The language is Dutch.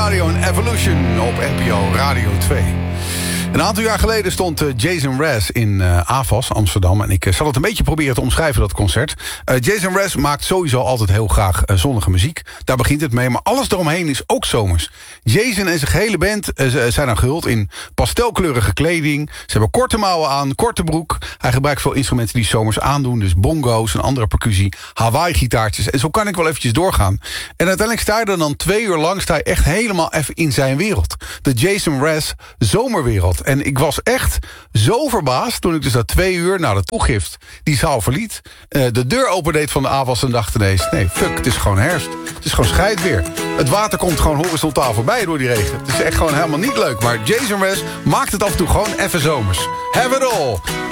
Radio en Evolution op NPO Radio 2. Een aantal jaar geleden stond Jason Mraz in AVAS, Amsterdam. En ik zal het een beetje proberen te omschrijven, dat concert. Jason Mraz maakt sowieso altijd heel graag zonnige muziek. Daar begint het mee, maar alles eromheen is ook zomers. Jason en zijn gehele band zijn dan gehuld in pastelkleurige kleding. Ze hebben korte mouwen aan, korte broek. Hij gebruikt veel instrumenten die zomers aandoen. Dus bongo's en andere percussie, Hawaii-gitaartjes. En zo kan ik wel eventjes doorgaan. En uiteindelijk sta je er dan 2 uur lang echt helemaal even in zijn wereld. De Jason Mraz zomerwereld. En ik was echt zo verbaasd toen ik dus na 2 uur na de toegift die zaal verliet. De deur opendeed van de AVAS en dacht ineens, nee, fuck, het is gewoon herfst. Het is gewoon scheidweer. Het water komt gewoon horizontaal voorbij door die regen. Het is echt gewoon helemaal niet leuk. Maar Jason Mraz maakt het af en toe gewoon even zomers. Have it all.